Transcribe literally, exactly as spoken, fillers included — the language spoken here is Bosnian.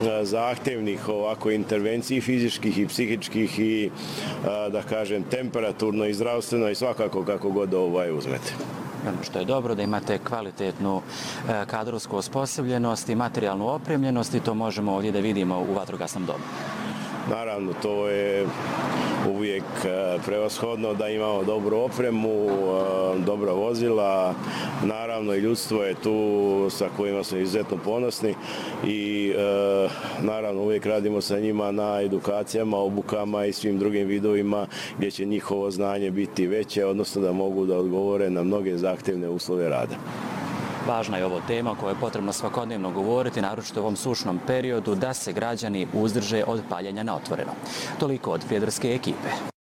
zahtevnih ovako intervenciji fizičkih i psihičkih i da kažem temperaturno i zdravstveno i svakako kako god ovaj uzmete. Ono što je dobro da imate kvalitetnu kadrovsku osposobljenost i materijalnu opremljenost i to možemo ovdje da vidimo u vatrogasnom domu. Naravno, to je uvijek prevashodno da imamo dobru opremu, dobra vozila, naravno i ljudstvo je tu sa kojima smo izuzetno ponosni i naravno uvijek radimo sa njima na edukacijama, obukama i svim drugim vidovima gdje će njihovo znanje biti veće, odnosno da mogu da odgovore na mnoge zahtevne uslove rada. Važna je ovo tema o kojoj je potrebno svakodnevno govoriti, naročito u ovom sušnom periodu, da se građani uzdrže od paljenja na otvoreno. Toliko od Prijedorske ekipe.